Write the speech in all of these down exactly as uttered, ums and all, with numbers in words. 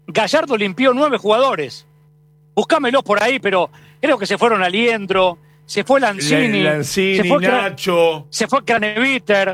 Gallardo limpió nueve jugadores. Buscámelos por ahí, pero creo que se fueron a Liendro, se fue Lanzini, Lanzini, se fue Nacho. Se fue Craneviter.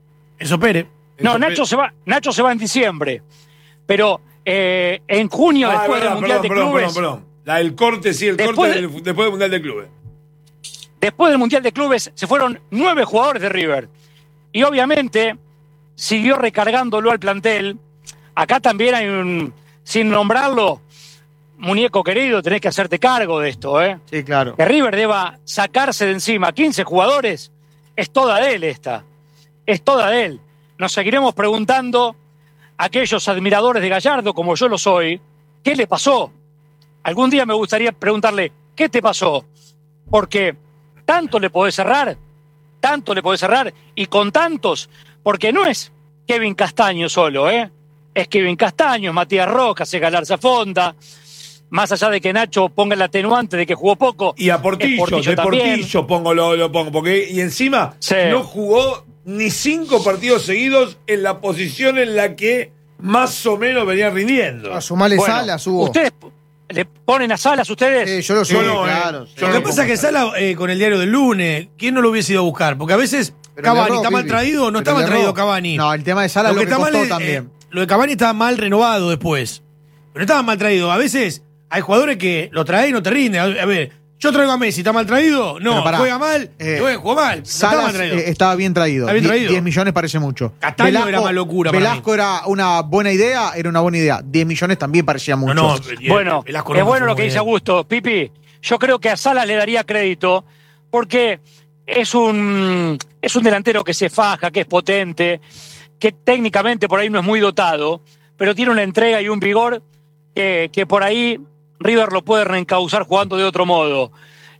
Eso Pérez. No, Eso Nacho Pérez. se va, Nacho se va en diciembre. Pero eh, en junio, Ah, después verdad, del Mundial perdón, de perdón, Clubes. perdón, perdón. La del corte, sí, el Después corte de- del, después del Mundial de Clubes. Después del Mundial de Clubes se fueron nueve jugadores de River. Y obviamente siguió recargándolo al plantel. Acá también hay un, sin nombrarlo, muñeco querido, tenés que hacerte cargo de esto, ¿eh? Sí, claro. Que River deba sacarse de encima quince jugadores, es toda de él esta. Es toda de él. Nos seguiremos preguntando, aquellos admiradores de Gallardo, como yo lo soy, ¿qué le pasó? Algún día me gustaría preguntarle, ¿qué te pasó? Porque tanto le podés cerrar, tanto le podés cerrar, y con tantos, porque no es Kevin Castaño solo, ¿eh? Es Kevin Castaño, es Matías Rojas, es Galarza Fonda, más allá de que Nacho ponga el atenuante de que jugó poco. Y a Portillo, es Portillo de también. Portillo pongo, lo, lo pongo, porque y encima Sí. no jugó ni cinco partidos seguidos en la posición en la que más o menos venía rindiendo. A sumarle Bueno, Salas hubo. ¿Ustedes le ponen a Salas ustedes? Sí, yo lo sé, Yo no, eh. claro. Yo Lo no que pasa es que Sala, eh, con el diario del lunes, ¿quién no lo hubiese ido a buscar? Porque a veces Pero Cavani le erró, está mal Pipi. traído o no Pero está mal le traído erró. Cavani. No, el tema de Salas lo que, está costó mal es, también. eh, lo de Cavani estaba mal renovado después. Pero no estaba mal traído. A veces hay jugadores que lo traen y no te rinden. A a ver, yo traigo a Messi, ¿está mal traído? No, Pero pará, juega mal, eh, juega, jugó mal. No está mal Salas traído. eh, estaba bien traído. Está bien Die- traído. diez millones parece mucho. Castaño era más locura para Velasco era una buena idea, era una buena idea. diez millones también parecía mucho. no, no, Bueno, Velasco no es bueno fue lo que muy dice bien. Augusto. Pipi, yo creo que a Salas le daría crédito porque es un, es un delantero que se faja, que es potente, que técnicamente por ahí no es muy dotado, pero tiene una entrega y un vigor que, que por ahí River lo puede reencauzar jugando de otro modo.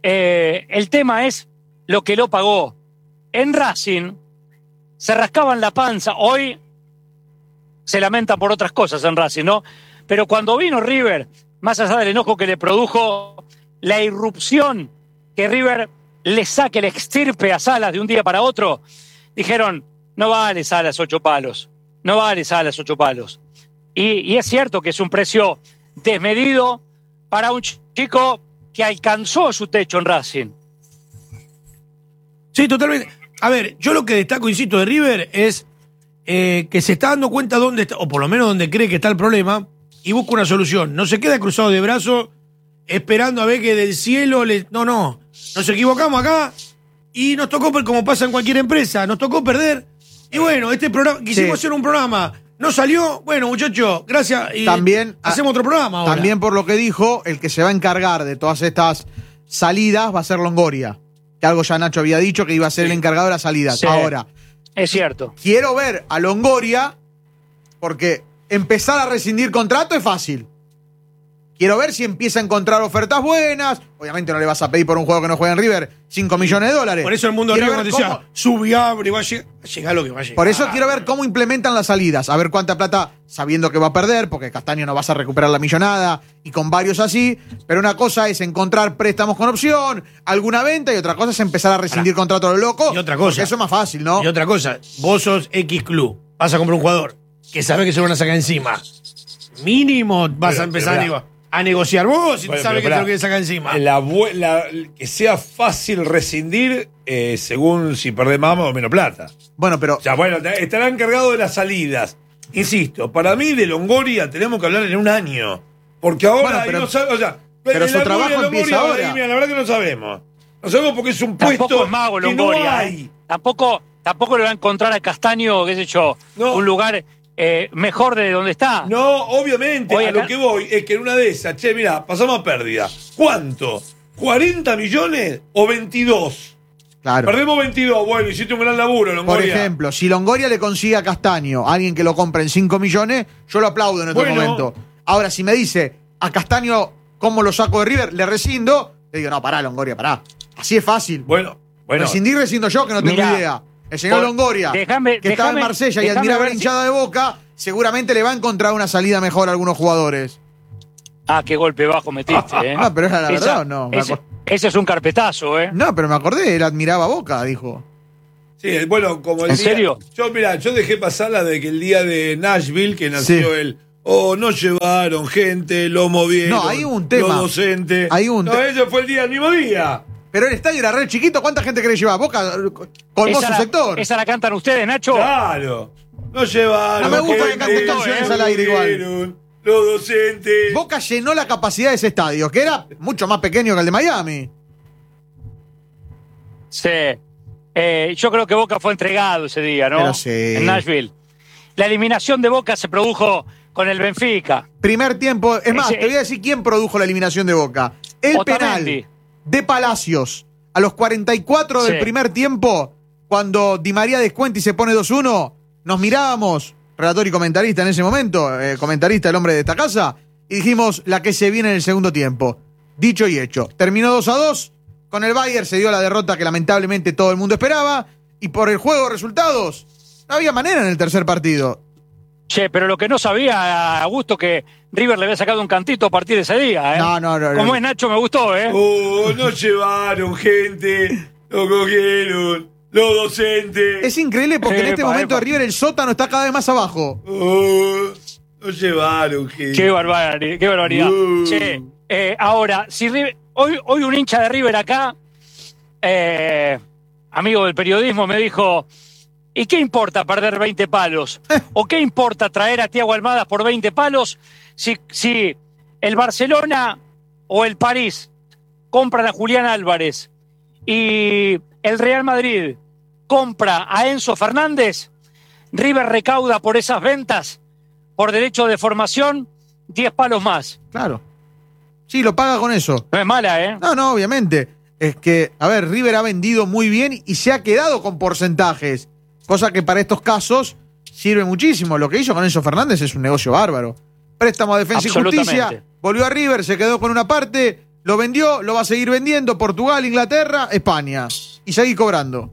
Eh, el tema es lo que lo pagó. En Racing se rascaban la panza. Hoy se lamenta por otras cosas en Racing, ¿no? Pero cuando vino River, más allá del enojo que le produjo la irrupción que River le saque, le extirpe a Salas de un día para otro, dijeron, no vale Salas ocho palos, no vale Salas ocho palos. Y, y es cierto que es un precio desmedido para un chico que alcanzó su techo en Racing. Sí, totalmente. A ver, yo lo que destaco, insisto, de River es eh, que se está dando cuenta dónde está, o por lo menos dónde cree que está el problema, y busca una solución. No se queda cruzado de brazos esperando a ver que del cielo le. No, no. Nos equivocamos acá y nos tocó, per- como pasa en cualquier empresa, nos tocó perder. Y bueno, este programa, quisimos Sí. hacer un programa, no salió. Bueno, muchachos, gracias. Y También hacemos otro programa ahora. También por lo que dijo, el que se va a encargar de todas estas salidas va a ser Longoria. Que algo ya Nacho había dicho que iba a ser el encargado de las salidas. Sí. Ahora, Es cierto. quiero ver a Longoria porque empezar a rescindir contrato es fácil. Quiero ver si empieza a encontrar ofertas buenas. Obviamente no le vas a pedir por un juego que no juega en River cinco millones de dólares. Por eso el mundo de Quiero River ver nos decía, cómo- sube, abre, va a llegar, va a llegar lo que va a llegar. Por eso quiero ver cómo implementan las salidas. A ver cuánta plata, sabiendo que va a perder, porque Castaño no vas a recuperar la millonada y con varios así. Pero una cosa es encontrar préstamos con opción, alguna venta, y otra cosa es empezar a rescindir contrato a lo loco. Y otra cosa. porque eso es más fácil, ¿no? Y otra cosa, vos sos X club, vas a comprar un jugador que sabes que se van a sacar encima. Mínimo vas Pero, a empezar pero, a, nego- a negociar vos si Bueno, sabes pero, que te pará. lo quieres sacar encima. La, bu- la- que sea fácil rescindir eh, según si perdés más o menos plata. Bueno, pero O sea, bueno, te- estará encargado de las salidas. Insisto, para mí de Longoria tenemos que hablar en un año. Porque ahora Bueno, ahí pero- no sabe- o sea, pero el su Longoria, trabajo Longoria, empieza ahora. mira, la verdad que no sabemos. No sabemos porque es un puesto Tampoco es mago que no Longoria. hay. ¿eh? Tampoco, tampoco le va a encontrar a Castaño, qué sé yo, No. un lugar eh, mejor de donde está. No, obviamente, Oye, a lo acá- que voy es que en una de esas, che, mira, pasamos a pérdida. ¿Cuánto? ¿cuarenta millones o veintidós? claro. Perdemos veintidós, bueno, hiciste un gran laburo, Por Longoria. ejemplo, si Longoria le consigue a Castaño a alguien que lo compre en cinco millones, yo lo aplaudo en otro Bueno. momento. Ahora, si me dice a Castaño cómo lo saco de River, le rescindo, le digo, no, pará, Longoria, pará. Así es fácil. Bueno, bueno. Rescindir, rescindo yo, que no tengo Mirá, idea. El señor por- Longoria, déjame- que estaba en déjame- Marsella y déjame admiraba la ver si- hinchada de Boca, seguramente le va a encontrar una salida mejor a algunos jugadores. Ah, qué golpe bajo metiste, ¿eh? Ah, pero era la Esa- verdad, ¿o no? Me Ese, acor- ese es un carpetazo, ¿eh? No, pero me acordé, él admiraba a Boca, dijo. Sí, bueno, como el ¿En día- serio? Yo, mira, yo dejé pasar la de que el día de Nashville, que nació Sí. el o no llevaron gente, lo movieron. No, hay un tema. Los docentes. Hay un no, te- ese fue el día, el mismo día. Pero el estadio era re chiquito, ¿cuánta gente querés llevar? Boca colmó Esa su la- sector. ¿Esa la cantan ustedes, Nacho? Claro. No llevaron. No me gusta gente, que canten canciones lo al aire igual. movieron, Los docentes. Boca llenó la capacidad de ese estadio, que era mucho más pequeño que el de Miami. Sí. Eh, yo creo que Boca fue entregado ese día, ¿no? Pero sí. En Nashville. La eliminación de Boca se produjo con el Benfica. Primer tiempo. Es más, Ese- te voy a decir quién produjo la eliminación de Boca. El Otamendi. penal de Palacios a los cuarenta y cuatro del Sí. primer tiempo, cuando Di María descuenta y se pone dos uno, nos mirábamos, relator y comentarista en ese momento, eh, comentarista el hombre de esta casa, y dijimos la que se viene en el segundo tiempo. Dicho y hecho. Terminó dos a dos. Con el Bayern se dio la derrota que lamentablemente todo el mundo esperaba. Y por el juego de resultados, no había manera en el tercer partido. Che, pero lo que no sabía, Augusto, que River le había sacado un cantito a partir de ese día, ¿eh? No, no, no, no. Como es Nacho, me gustó, ¿eh? Oh, no llevaron gente, lo cogieron, los docentes. Es increíble porque en este Epa, momento epa. de River el sótano está cada vez más abajo. Oh, no llevaron gente. Qué barbaridad, qué barbaridad. Uh. Che, eh, ahora, si River- hoy, hoy un hincha de River acá, eh, amigo del periodismo, me dijo, ¿y qué importa perder veinte palos? ¿O qué importa traer a Thiago Almada por veinte palos si, si el Barcelona o el París compran a Julián Álvarez y el Real Madrid compra a Enzo Fernández? River recauda por esas ventas, por derecho de formación, diez palos más. Claro. Sí, lo paga con eso. No es mala, ¿eh? No, no, obviamente. Es que, a ver, River ha vendido muy bien y se ha quedado con porcentajes. Cosa que para estos casos sirve muchísimo. Lo que hizo con Enzo Fernández es un negocio bárbaro. Préstamo a Defensa y Absolutamente. Justicia, volvió a River, se quedó con una parte, lo vendió, lo va a seguir vendiendo. Portugal, Inglaterra, España. Y seguir cobrando.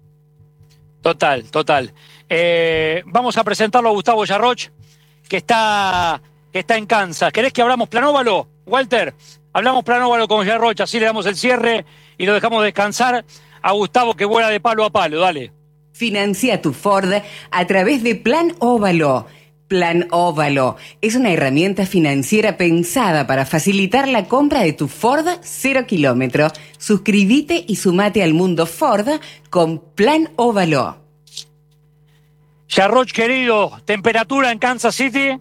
Total, total. Eh, vamos a presentarlo a Gustavo Yarroch, que está, que está en Kansas. ¿Querés que abramos Planóvalo, Walter? Hablamos Planóvalo con Yarroch, así le damos el cierre y lo dejamos descansar a Gustavo, que vuela de palo a palo. Dale. Financia tu Ford a través de Plan Óvalo. Plan Óvalo es una herramienta financiera pensada para facilitar la compra de tu Ford cero kilómetro. Suscríbete y sumate al mundo Ford con Plan Óvalo. Yarroch, querido, temperatura en Kansas City.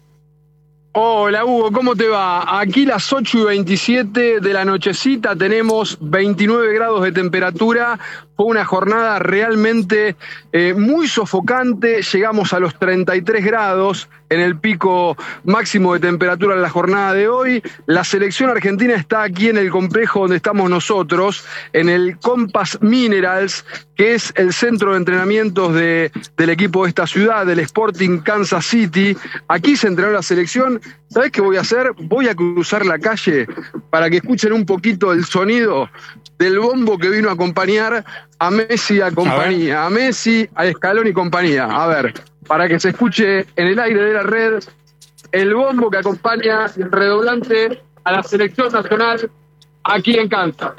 Hola Hugo, ¿cómo te va? Aquí las ocho y veintisiete de la nochecita, tenemos veintinueve grados de temperatura. Fue una jornada realmente eh, muy sofocante, llegamos a los treinta y tres grados en el pico máximo de temperatura en la jornada de hoy. La selección argentina está aquí en el complejo donde estamos nosotros, en el Compass Minerals, que es el centro de entrenamientos de, del equipo de esta ciudad, del Sporting Kansas City. Aquí se entrenó la selección. ¿Sabés qué voy a hacer? Voy a cruzar la calle para que escuchen un poquito el sonido del bombo que vino a acompañar a Messi a compañía, a, a Messi, a Scaloni y compañía. A ver, para que se escuche en el aire de la red el bombo que acompaña el redoblante a la selección nacional aquí en Kansas.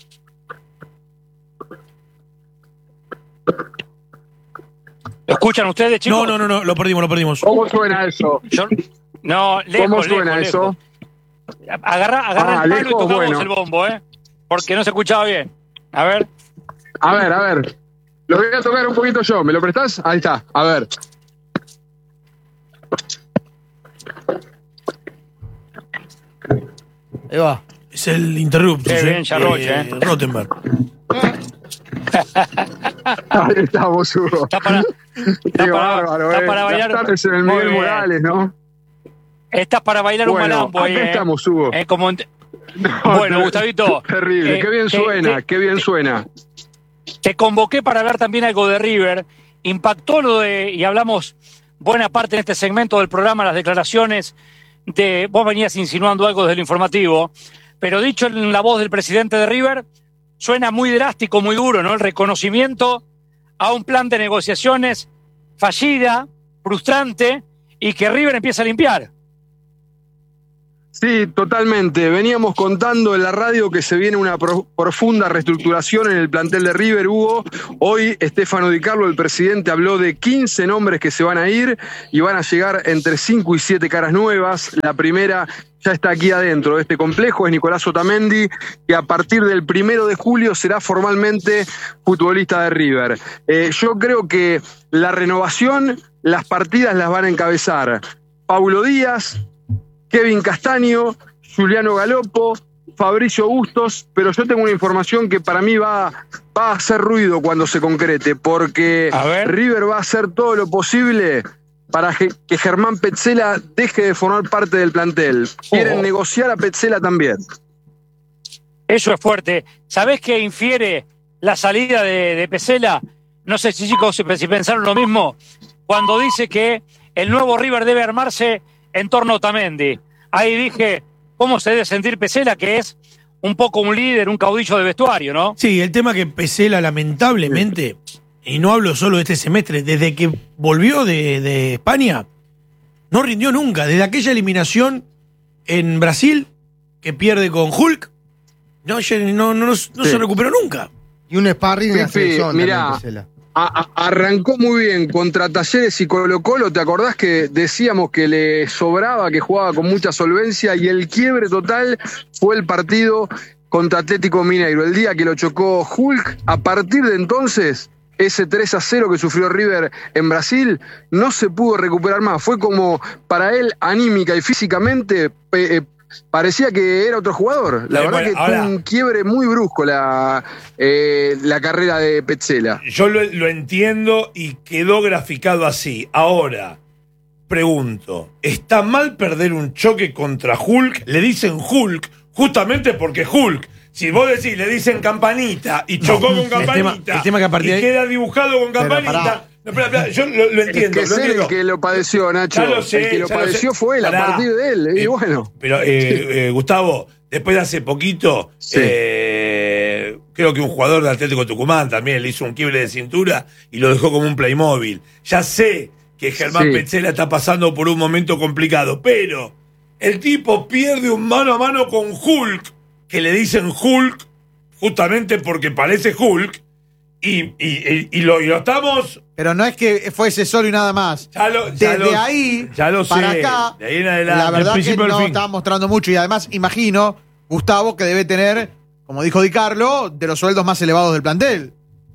¿Lo escuchan ustedes, chicos? No, no, no, no, lo perdimos, lo perdimos. ¿Cómo suena eso? Yo- no, lejos, ¿Cómo suena lejos, eso? lejos. Agarra, agarra Ah, el palo lejos, y tocamos bueno. el bombo, ¿eh? Porque no se escuchaba bien. A ver. A ver, a ver. Lo voy a tocar un poquito yo. ¿Me lo prestás? Ahí está. A ver. Ahí va. Es el interruptus. Qué bien, Yarroch, eh. Rottenberg. Ahí estamos, Hugo. Está para, está Qué para, bárbaro, está eh. para bailar. Las tardes en el Muy Miguel bien. Morales, ¿no? Estás para bailar un Bueno, malambo ahí, acá eh. estamos, Hugo. Eh, como en- No, Bueno, ter- Gustavito. Terrible. eh, qué bien te- suena, te- qué bien suena. Te convoqué para hablar también algo de River. Impactó lo de, y hablamos buena parte en este segmento del programa, las declaraciones de, vos venías insinuando algo desde el informativo, pero dicho en la voz del presidente de River, suena muy drástico, muy duro, ¿no? El reconocimiento a un plan de negociaciones fallida, frustrante, y que River empieza a limpiar. Sí, totalmente. Veníamos contando en la radio que se viene una pro- profunda reestructuración en el plantel de River, Hugo. Hoy Stefano Di Carlo, el presidente, habló de quince nombres que se van a ir y van a llegar entre cinco y siete caras nuevas. La primera ya está aquí adentro de este complejo, es Nicolás Otamendi, que a partir del primero de julio será formalmente futbolista de River. Eh, yo creo que la renovación, las partidas las van a encabezar Paulo Díaz, Kevin Castaño, Juliano Galopo, Fabricio Bustos, pero yo tengo una información que para mí va, va a hacer ruido cuando se concrete, porque River va a hacer todo lo posible para que Germán Petzela deje de formar parte del plantel. Quieren Ojo. negociar a Petzela también. Eso es fuerte. ¿Sabés qué infiere la salida de, de Petzela? No sé si chicos si, si pensaron lo mismo. Cuando dice que el nuevo River debe armarse en torno a Otamendi. Ahí dije, ¿cómo se debe sentir Petzela? Que es un poco un líder, un caudillo de vestuario, ¿no? Sí, el tema que Petzela, lamentablemente, y no hablo solo de este semestre, desde que volvió de, de España, no rindió nunca. Desde aquella eliminación en Brasil, que pierde con Hulk, no, no, no, no, no Sí. se recuperó nunca. Y un sparring en la Pipi, selección mirá, también, Petzela. A- a- arrancó muy bien contra Talleres y Colo Colo. ¿Te acordás que decíamos que le sobraba, que jugaba con mucha solvencia? Y el quiebre total fue el partido contra Atlético Mineiro, el día que lo chocó Hulk. A partir de entonces, ese tres a cero que sufrió River en Brasil no se pudo recuperar más. Fue como para él, anímica y físicamente, pe- eh, parecía que era otro jugador. La Eh, verdad bueno, que ahora- tuvo un quiebre muy brusco la, eh, la carrera de Petzela. Yo lo, lo entiendo y quedó graficado así. Ahora, pregunto, ¿está mal perder un choque contra Hulk? Le dicen Hulk justamente porque Hulk. Si vos decís, le dicen Campanita y chocó con el tema- Campanita el tema que a partir y de ahí- queda dibujado con Pero Campanita. pará. No, espera, espera, yo lo, lo entiendo. Es que es lo él entiendo. el que lo padeció, Nacho. Ya lo sé, el que lo ya lo padeció sé. fue él, a Pará. partir de él. Y Eh, bueno. Pero, eh, eh, Gustavo, después de hace poquito, Sí. eh, creo que un jugador de Atlético Tucumán también le hizo un quiebre de cintura y lo dejó como un Playmobil. Ya sé que Germán Sí. Petzela está pasando por un momento complicado, pero el tipo pierde un mano a mano con Hulk, que le dicen Hulk justamente porque parece Hulk, y, y, y- y lo, y lo estamos... Pero no es que fuese solo y nada más. Ya lo- ya Desde lo- ahí ya lo para sé, acá, de ahí en adelante, la del verdad que principio al no fin. estaba mostrando mucho. Y además, imagino, Gustavo, que debe tener, como dijo Di Carlo, de los sueldos más elevados del plantel.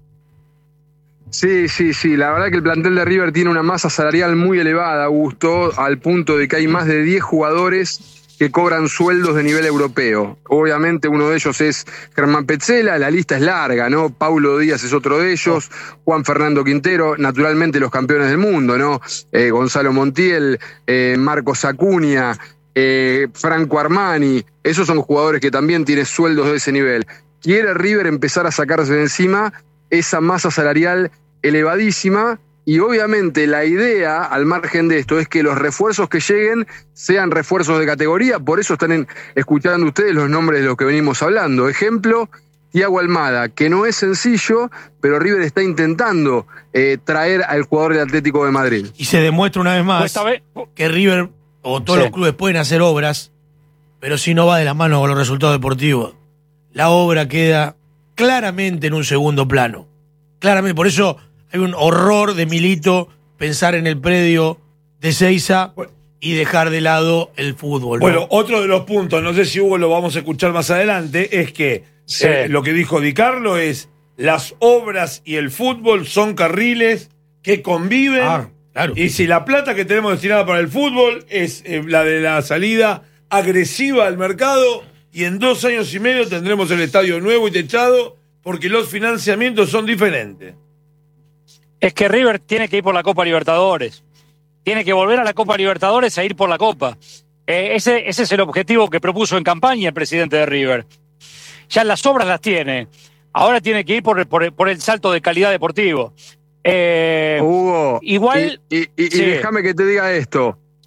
Sí, sí, sí. La verdad que el plantel de River tiene una masa salarial muy elevada, Augusto, al punto de que hay más de diez jugadores que cobran sueldos de nivel europeo. Obviamente uno de ellos es Germán Petzela, la lista es larga, ¿no? Paulo Díaz es otro de ellos, Juan Fernando Quintero, naturalmente los campeones del mundo, ¿no? Eh, Gonzalo Montiel, eh, Marcos Acuña, eh, Franco Armani, esos son jugadores que también tienen sueldos de ese nivel. Quiere River empezar a sacarse de encima esa masa salarial elevadísima. Y obviamente la idea, al margen de esto, es que los refuerzos que lleguen sean refuerzos de categoría. Por eso están en- escuchando ustedes los nombres de los que venimos hablando. Ejemplo, Thiago Almada, que no es sencillo, pero River está intentando eh, traer al jugador del Atlético de Madrid. Y se demuestra una vez Pues más esta vez, que River o todos Sí. los clubes pueden hacer obras, pero si no va de la mano con los resultados deportivos, la obra queda claramente en un segundo plano. Claramente, por eso hay un horror de Milito pensar en el predio de Seiza y dejar de lado el fútbol, ¿no? Bueno, otro de los puntos, no sé si Hugo lo vamos a escuchar más adelante, es que Sí. eh, lo que dijo Di Carlo es las obras y el fútbol son carriles que conviven. Ah, claro. Y si la plata que tenemos destinada para el fútbol es eh, la de la salida agresiva al mercado, y en dos años y medio tendremos el estadio nuevo y techado, porque los financiamientos son diferentes. es que River tiene que ir por la Copa Libertadores. Tiene que volver a la Copa Libertadores e ir por la Copa. Eh, ese, ese es el objetivo que propuso en campaña el presidente de River. Ya las obras las tiene. Ahora tiene que ir por el, por el, por el salto de calidad deportivo. Eh, Hugo, igual- y, y- y- y sí. déjame que te diga esto.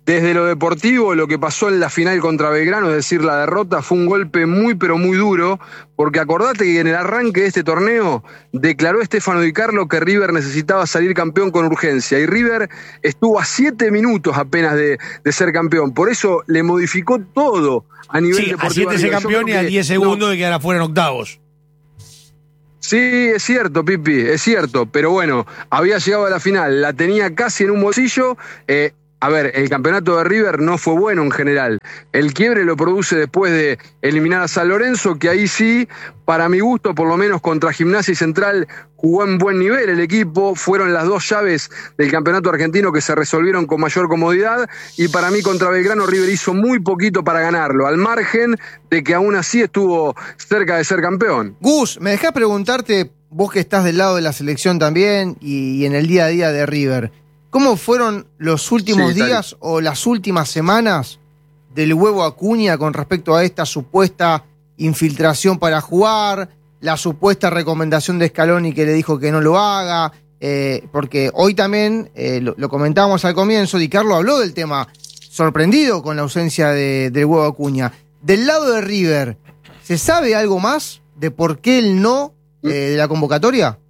Desde lo deportivo, lo que pasó en la final contra Belgrano, es decir, la derrota, fue un golpe muy pero muy duro, porque acordate que en el arranque de este torneo declaró Stefano Di Carlo que River necesitaba salir campeón con urgencia, y River estuvo a siete minutos apenas de, de ser campeón, por eso le modificó todo a nivel Sí, a deportivo. siete ser campeón y a diez segundos no, de quedar afuera en octavos. Sí, es cierto, Pipi, es cierto, pero bueno, había llegado a la final, la tenía casi en un bolsillo. eh, A ver, el campeonato de River no fue bueno en general. El quiebre lo produce después de eliminar a San Lorenzo, que ahí sí, para mi gusto, por lo menos contra Gimnasia y Central, jugó en buen nivel el equipo. Fueron las dos llaves del campeonato argentino que se resolvieron con mayor comodidad. Y para mí, contra Belgrano, River hizo muy poquito para ganarlo, al margen de que aún así estuvo cerca de ser campeón. Gus, ¿me dejás preguntarte, vos que estás del lado de la selección también y, y en el día a día de River, ¿cómo fueron los últimos Sí, días o las últimas semanas del huevo Acuña con respecto a esta supuesta infiltración para jugar, la supuesta recomendación de Scaloni que le dijo que no lo haga? Eh, porque hoy también, eh, lo, lo comentábamos al comienzo, Di Carlo habló del tema, sorprendido con la ausencia de, del huevo Acuña. Del lado de River, ¿se sabe algo más de por qué el no eh, de la convocatoria?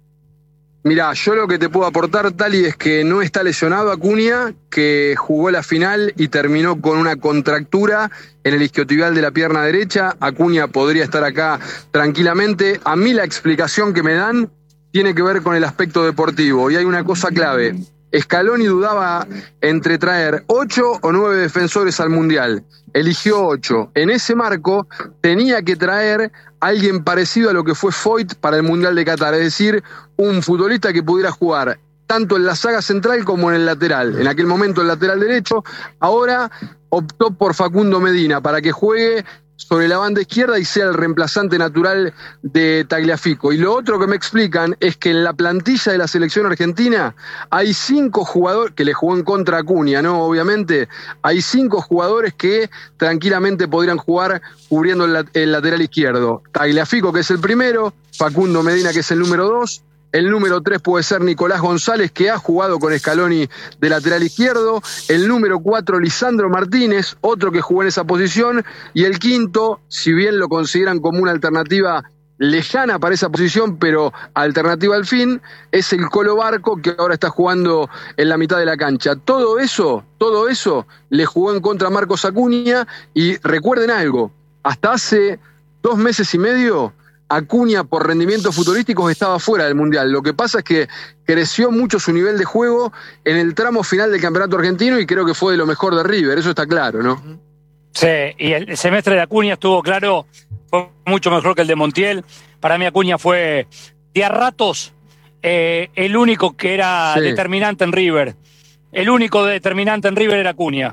Mirá, yo lo que te puedo aportar, Tali, es que no está lesionado Acuña, que jugó la final y terminó con una contractura en el isquiotibial de la pierna derecha. Acuña podría estar acá tranquilamente. A mí la explicación que me dan tiene que ver con el aspecto deportivo, y hay una cosa clave. Scaloni dudaba entre traer ocho o nueve defensores al Mundial. Eligió ocho. En ese marco tenía que traer a alguien parecido a lo que fue Foyt para el Mundial de Qatar, es decir, un futbolista que pudiera jugar tanto en la saga central como en el lateral. En aquel momento el lateral derecho, ahora optó por Facundo Medina para que juegue sobre la banda izquierda y sea el reemplazante natural de Tagliafico. Y lo otro que me explican es que en la plantilla de la selección argentina hay cinco jugadores, que le jugó en contra a Acuña, ¿no? Obviamente, hay cinco jugadores que tranquilamente podrían jugar cubriendo el, el lateral izquierdo. Tagliafico, que es el primero, Facundo Medina, que es el número dos, el número tres puede ser Nicolás González, que ha jugado con Scaloni de lateral izquierdo. El número cuatro, Lisandro Martínez, otro que jugó en esa posición. Y el quinto, si bien lo consideran como una alternativa lejana para esa posición, pero alternativa al fin, es el Colo Barco, que ahora está jugando en la mitad de la cancha. Todo eso, todo eso le jugó en contra a Marcos Acuña. Y recuerden algo, hasta hace dos meses y medio Acuña, por rendimientos futbolísticos, estaba fuera del Mundial. Lo que pasa es que creció mucho su nivel de juego en el tramo final del campeonato argentino y creo que fue de lo mejor de River, eso está claro, ¿no? Sí, y el semestre de Acuña estuvo claro, fue mucho mejor que el de Montiel. Para mí Acuña fue, de a ratos, eh, el único que era Sí. determinante en River. El único determinante en River era Acuña.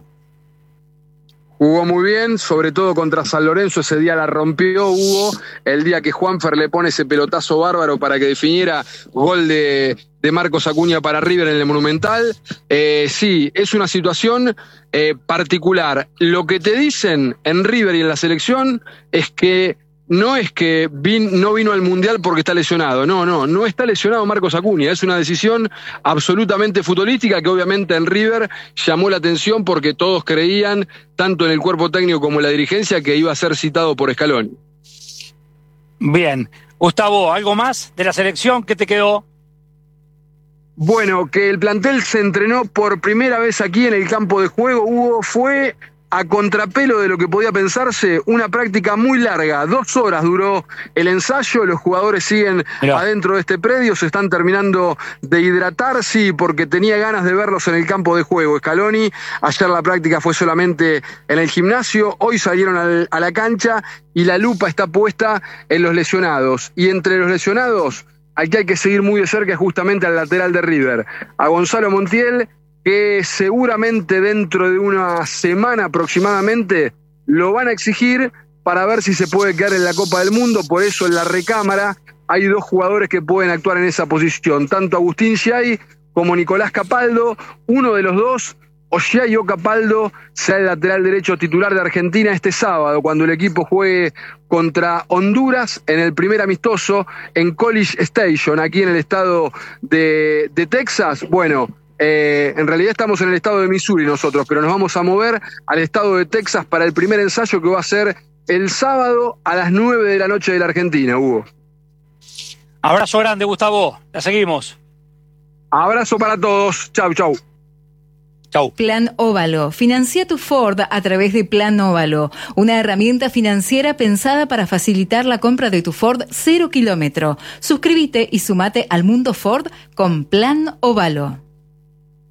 Jugó muy bien, sobre todo contra San Lorenzo, ese día la rompió Hugo, el día que Juanfer le pone ese pelotazo bárbaro para que definiera gol de, de Marcos Acuña para River en el Monumental. Eh, sí, es una situación eh, particular. Lo que te dicen en River y en la selección es que no es que vin, no vino al Mundial porque está lesionado, no, no, no está lesionado Marcos Acuña, es una decisión absolutamente futbolística que obviamente en River llamó la atención porque todos creían, tanto en el cuerpo técnico como en la dirigencia, que iba a ser citado por Scaloni. Bien. Gustavo, ¿algo más de la selección? ¿Qué te quedó? Bueno, que el plantel se entrenó por primera vez aquí en el campo de juego, Hugo, fue a contrapelo de lo que podía pensarse, una práctica muy larga, dos horas duró el ensayo, los jugadores siguen Mirá. adentro de este predio, se están terminando de hidratar, sí, porque tenía ganas de verlos en el campo de juego. Scaloni, ayer la práctica fue solamente en el gimnasio, hoy salieron al, a la cancha y la lupa está puesta en los lesionados. Y entre los lesionados, al que hay que seguir muy de cerca es justamente al lateral de River, a Gonzalo Montiel, que seguramente dentro de una semana aproximadamente lo van a exigir para ver si se puede quedar en la Copa del Mundo. Por eso en la recámara hay dos jugadores que pueden actuar en esa posición, tanto Agustín Giai como Nicolás Capaldo. Uno de los dos, o Giai o Capaldo, será el lateral derecho titular de Argentina este sábado, cuando el equipo juegue contra Honduras en el primer amistoso en College Station, aquí en el estado de, de Texas. Bueno, Eh, en realidad estamos en el estado de Missouri nosotros, pero nos vamos a mover al estado de Texas para el primer ensayo que va a ser el sábado a las nueve de la noche de la Argentina, Hugo. Abrazo grande, Gustavo. La seguimos. Abrazo para todos. Chau, chau. Chau. Plan Óvalo. Financia tu Ford a través de Plan Óvalo, una herramienta financiera pensada para facilitar la compra de tu Ford cero kilómetro. Suscríbete y sumate al mundo Ford con Plan Óvalo.